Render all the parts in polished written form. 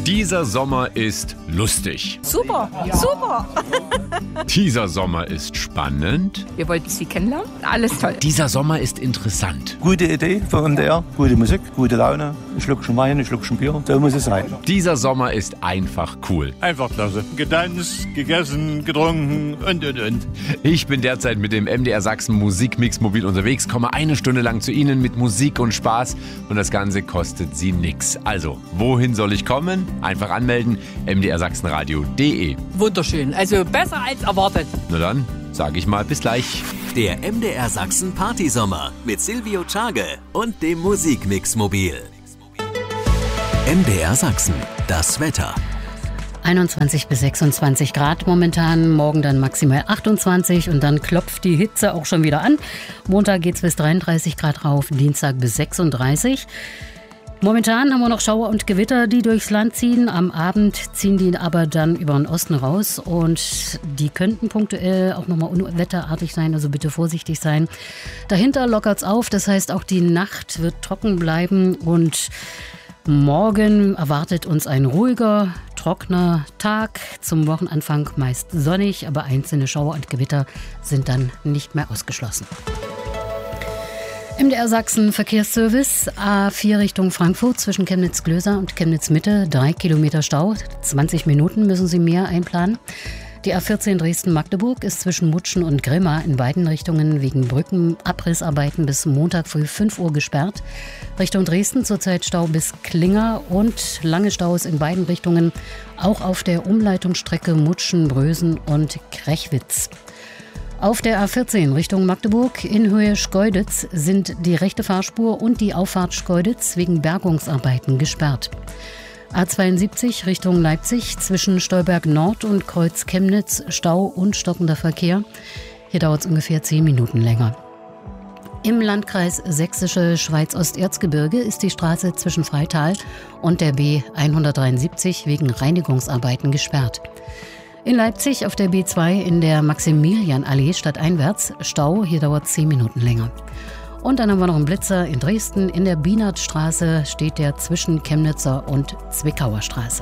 Dieser Sommer ist lustig. Super, super. Dieser Sommer ist spannend. Wir wollten Sie kennenlernen. Alles toll. Dieser Sommer ist interessant. Gute Idee für MDR, gute Musik, gute Laune. Ein Schluckchen Wein, ein Schluckchen Bier, so muss es sein. Dieser Sommer ist einfach cool. Einfach klasse. Getanzt, gegessen, getrunken und. Ich bin derzeit mit dem MDR Sachsen Musikmix mobil unterwegs, komme eine Stunde lang zu Ihnen mit Musik und Spaß und das Ganze kostet Sie nix. Also, wohin soll ich kommen? Einfach anmelden, mdrsachsenradio.de. Wunderschön. Also besser als erwartet. Na dann, sage ich mal bis gleich. Der MDR Sachsen Partysommer mit Silvio Tschage und dem Musikmix mobil. MDR Sachsen, das Wetter. 21 bis 26 Grad momentan, morgen dann maximal 28 und dann klopft die Hitze auch schon wieder an. Montag geht's bis 33 Grad rauf, Dienstag bis 36. Momentan haben wir noch Schauer und Gewitter, die durchs Land ziehen. Am Abend ziehen die aber dann über den Osten raus und die könnten punktuell auch nochmal unwetterartig sein, also bitte vorsichtig sein. Dahinter lockert's auf, das heißt auch die Nacht wird trocken bleiben und morgen erwartet uns ein ruhiger, trockener Tag. Zum Wochenanfang meist sonnig, aber einzelne Schauer und Gewitter sind dann nicht mehr ausgeschlossen. MDR Sachsen Verkehrsservice, A4 Richtung Frankfurt zwischen Chemnitz-Glöser und Chemnitz-Mitte, 3 Kilometer Stau, 20 Minuten müssen Sie mehr einplanen. Die A14 Dresden-Magdeburg ist zwischen Mutschen und Grimma in beiden Richtungen wegen Brückenabrissarbeiten bis Montag früh 5 Uhr gesperrt. Richtung Dresden zurzeit Stau bis Klinger und lange Staus in beiden Richtungen, auch auf der Umleitungsstrecke Mutschen-Brösen und Krechwitz. Auf der A14 Richtung Magdeburg in Höhe Schkeuditz sind die rechte Fahrspur und die Auffahrt Schkeuditz wegen Bergungsarbeiten gesperrt. A72 Richtung Leipzig zwischen Stolberg Nord und Kreuz Chemnitz Stau und stockender Verkehr. Hier dauert es ungefähr 10 Minuten länger. Im Landkreis Sächsische Schweiz-Osterzgebirge ist die Straße zwischen Freital und der B 173 wegen Reinigungsarbeiten gesperrt. In Leipzig auf der B2 in der Maximilianallee stadteinwärts Stau, hier dauert 10 Minuten länger. Und dann haben wir noch einen Blitzer in Dresden. In der Bienertstraße steht der zwischen Chemnitzer und Zwickauer Straße.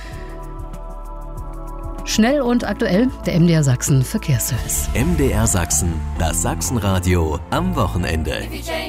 Schnell und aktuell der MDR Sachsen Verkehrsservice. MDR Sachsen, das Sachsenradio am Wochenende.